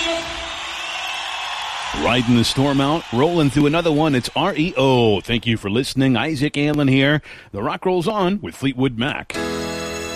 Riding the storm out, rolling through another one. It's REO. Thank you for listening. Isaac Allen here. The rock rolls on with Fleetwood Mac.